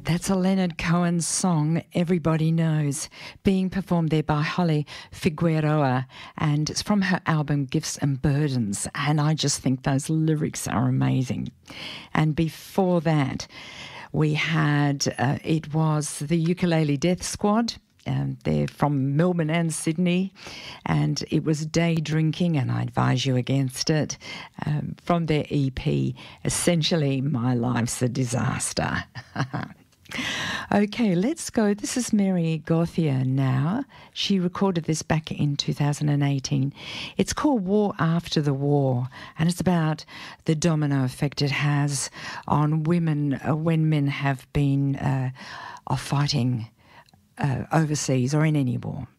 That's a Leonard Cohen song everybody knows, being performed there by Holly Figueroa, and it's from her album Gifts and Burdens, and I just think those lyrics are amazing. And before that, we had, it was the Ukulele Death Squad. They're from Melbourne and Sydney, and it was Day Drinking, and I advise you against it, from their EP, Essentially My Life's a Disaster. Okay, let's go. This is Mary Gauthier now. She recorded this back in 2018. It's called War After the War, and it's about the domino effect it has on women when men have been fighting overseas or in any war.